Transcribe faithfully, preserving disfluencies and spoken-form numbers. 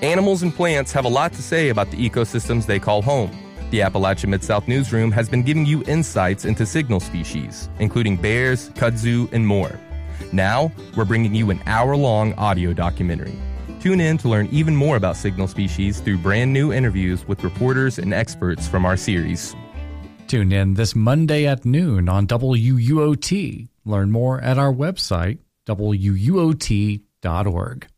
Animals and plants have a lot to say about the ecosystems they call home. The Appalachia Mid-South Newsroom has been giving you insights into signal species, including bears, kudzu, and more. Now, we're bringing you an hour-long audio documentary. Tune in to learn even more about signal species through brand new interviews with reporters and experts from our series. Tune in this Monday at noon on W U O T. Learn more at our website, W U O T dot org.